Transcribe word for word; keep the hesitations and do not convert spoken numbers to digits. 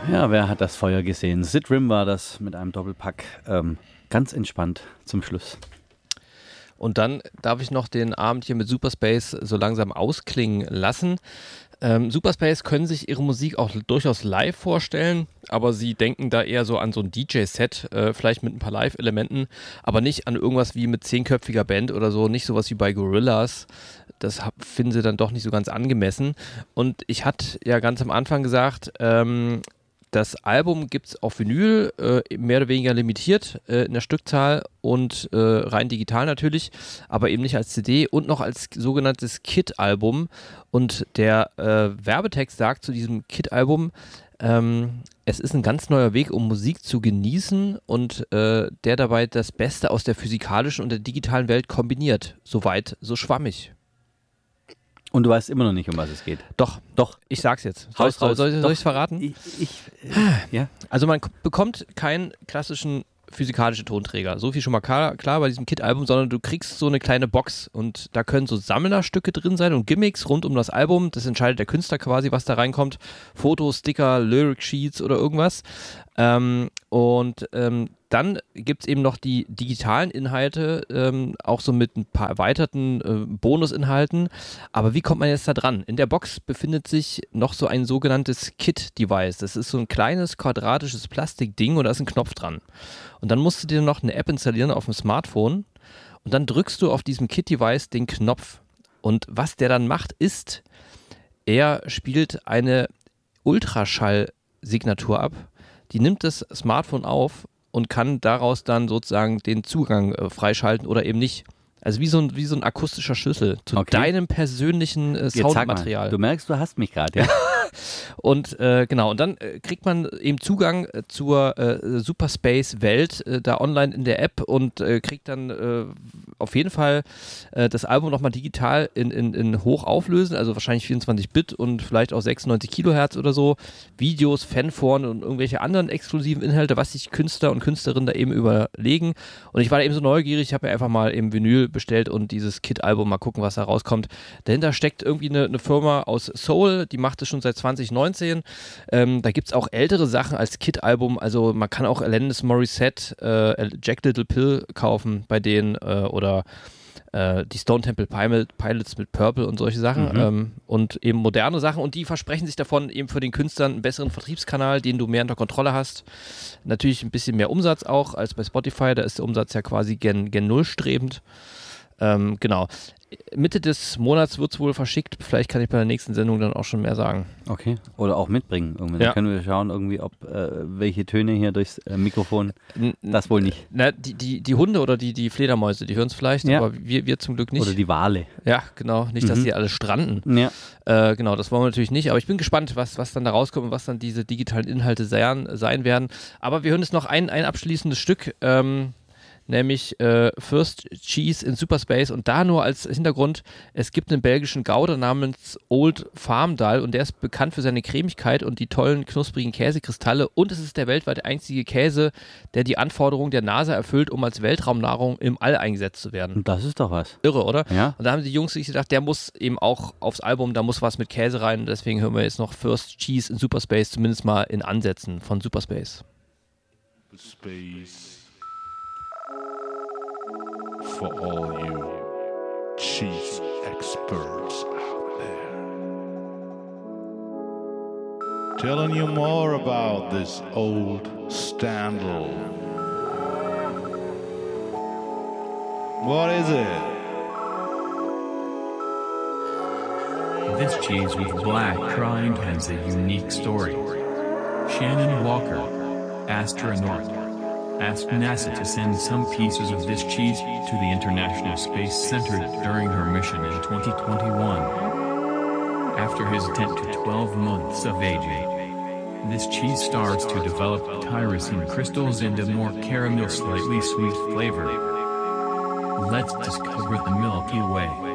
Ja, wer hat das Feuer gesehen? Sid Rim war das mit einem Doppelpack. Ähm, ganz entspannt zum Schluss. Und dann darf ich noch den Abend hier mit Superspace so langsam ausklingen lassen. Ähm, Superspace können sich ihre Musik auch durchaus live vorstellen, aber sie denken da eher so an so ein D J-Set, äh, vielleicht mit ein paar Live-Elementen, aber nicht an irgendwas wie mit zehnköpfiger Band oder so, nicht sowas wie bei Gorillaz. Das finden sie dann doch nicht so ganz angemessen. Und ich hatte ja ganz am Anfang gesagt, ähm, das Album gibt es auf Vinyl, äh, mehr oder weniger limitiert äh, in der Stückzahl und äh, rein digital natürlich, aber eben nicht als C D und noch als sogenanntes Kit-Album. Und der äh, Werbetext sagt zu diesem Kit-Album, ähm, es ist ein ganz neuer Weg, um Musik zu genießen und äh, der dabei das Beste aus der physikalischen und der digitalen Welt kombiniert. Soweit, so schwammig. Und du weißt immer noch nicht, um was es geht. Doch, doch. Ich sag's jetzt. Soll, Haus raus. soll, soll, soll ich es verraten? Ich, ich, äh, ja. Also man k- bekommt keinen klassischen physikalischen Tonträger. So viel schon mal klar, klar bei diesem Kit-Album, sondern du kriegst so eine kleine Box und da können so Sammlerstücke drin sein und Gimmicks rund um das Album. Das entscheidet der Künstler quasi, was da reinkommt. Fotos, Sticker, Lyric-Sheets oder irgendwas. Ähm, und ähm, dann gibt es eben noch die digitalen Inhalte, ähm, auch so mit ein paar erweiterten äh, Bonusinhalten. Aber wie kommt man jetzt da dran? In der Box befindet sich noch so ein sogenanntes Kit-Device. Das ist so ein kleines quadratisches Plastikding und da ist ein Knopf dran. Und dann musst du dir noch eine App installieren auf dem Smartphone und dann drückst du auf diesem Kit-Device den Knopf. Und was der dann macht, ist, er spielt eine Ultraschall-Signatur ab. Die nimmt das Smartphone auf und kann daraus dann sozusagen den Zugang äh, freischalten oder eben nicht. Also wie so ein, wie so ein akustischer Schlüssel zu Okay. deinem persönlichen äh, Soundmaterial. Du merkst, du hast mich gerade, ja. Und äh, genau, und dann äh, kriegt man eben Zugang äh, zur äh, Superspace-Welt äh, da online in der App und äh, kriegt dann äh, auf jeden Fall äh, das Album nochmal digital in, in, in hoch auflösen, also wahrscheinlich vierundzwanzig Bit und vielleicht auch sechsundneunzig Kilohertz oder so, Videos, Fanforen und irgendwelche anderen exklusiven Inhalte, was sich Künstler und Künstlerinnen da eben überlegen. Und ich war da eben so neugierig, ich habe mir einfach mal eben Vinyl bestellt und dieses Kit-Album mal gucken, was da rauskommt. Dahinter steckt irgendwie eine, eine Firma aus Seoul, die macht es schon seit zwanzig neunzehn. Ähm, da gibt es auch ältere Sachen als Kit-Album, also man kann auch Alanis Morissette, äh, Jack Little Pill kaufen bei denen äh, oder äh, die Stone Temple Pilots mit Purple und solche Sachen Mhm. ähm, und eben moderne Sachen und die versprechen sich davon eben für den Künstlern einen besseren Vertriebskanal, den du mehr unter Kontrolle hast. Natürlich ein bisschen mehr Umsatz auch als bei Spotify, da ist der Umsatz ja quasi gen, gen Null strebend. Ähm, genau. Mitte des Monats wird es wohl verschickt. Vielleicht kann ich bei der nächsten Sendung dann auch schon mehr sagen. Okay. Oder auch mitbringen. Irgendwie. Ja. Dann können wir schauen, irgendwie, ob äh, welche Töne hier durchs äh, Mikrofon. N- Das wohl nicht. Na, die, die, die Hunde oder die, die Fledermäuse, die hören es vielleicht, Ja. aber wir, wir zum Glück nicht. Oder die Wale. Ja, genau. Nicht, dass Mhm. die alle stranden. Ja. Äh, genau, das wollen wir natürlich nicht. Aber ich bin gespannt, was, was dann da rauskommt und was dann diese digitalen Inhalte sein, sein werden. Aber wir hören jetzt noch ein, ein abschließendes Stück. Ähm, nämlich äh, First Cheese in Superspace und da nur als Hintergrund, es gibt einen belgischen Gouda namens Old Farmdal und der ist bekannt für seine Cremigkeit und die tollen knusprigen Käsekristalle und es ist der weltweit einzige Käse, der die Anforderungen der NASA erfüllt, um als Weltraumnahrung im All eingesetzt zu werden. Und das ist doch was. Irre, oder? Ja. Und da haben die Jungs sich gedacht, der muss eben auch aufs Album, da muss was mit Käse rein und deswegen hören wir jetzt noch First Cheese in Superspace, zumindest mal in Ansätzen von Superspace. Space for all you cheese experts out there. Telling you more about this old Standal. What is it? This cheese with black rind has a unique story. Shannon Walker, astronaut, asked NASA to send some pieces of this cheese to the International Space Center during her mission in twenty twenty-one. After his ten to twelve months of aging, this cheese starts to develop tyrosine crystals and a more caramel, slightly sweet flavor. Let's discover the Milky Way.